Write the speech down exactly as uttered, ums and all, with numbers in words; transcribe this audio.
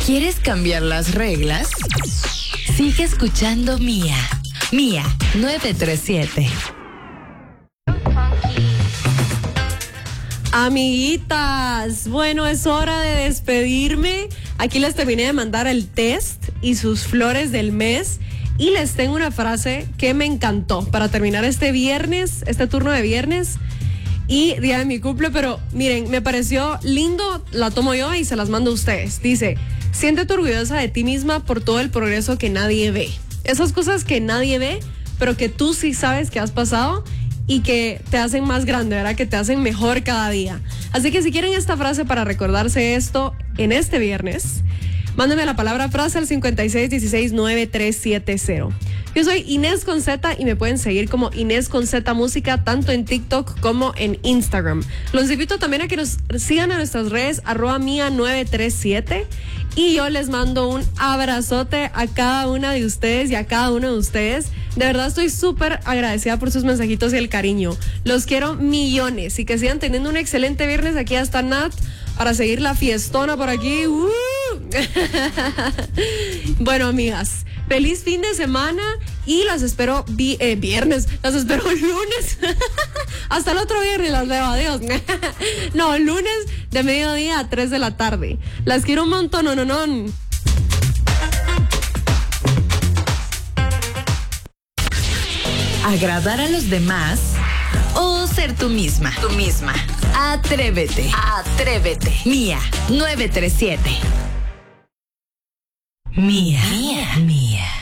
¿Quieres cambiar las reglas? Sigue escuchando Mía. Mía nueve tres siete. Amiguitas, bueno, es hora de despedirme. Aquí les terminé de mandar el test y sus flores del mes. Y les tengo una frase que me encantó para terminar este viernes, este turno de viernes y día de mi cumple. Pero miren, me pareció lindo, la tomo yo y se las mando a ustedes. Dice, siéntete orgullosa de ti misma por todo el progreso que nadie ve. Esas cosas que nadie ve, pero que tú sí sabes que has pasado y que te hacen más grande, ¿verdad? Que te hacen mejor cada día. Así que si quieren esta frase para recordarse esto en este viernes, mándenme la palabra frase al cincuenta y seis dieciséis noventa y tres setenta. Yo soy Inés con Z y me pueden seguir como Inés con Z Música tanto en TikTok como en Instagram. Los invito también a que nos sigan en nuestras redes arroba mía nueve tres siete y yo les mando un abrazote a cada una de ustedes y a cada uno de ustedes. De verdad estoy súper agradecida por sus mensajitos y el cariño. Los quiero millones y que sigan teniendo un excelente viernes. Aquí está Nat para seguir la fiestona por aquí. ¡Uh! Bueno, amigas, feliz fin de semana y las espero vi- eh, viernes, las espero lunes. Hasta el otro viernes las veo, adiós. No, lunes de mediodía a tres de la tarde. Las quiero un montón, no, no, no. ¿Agradar a los demás o ser tú misma? Tú misma. Atrévete. Atrévete. Mía nueve tres siete. Mía. Mía. Mía.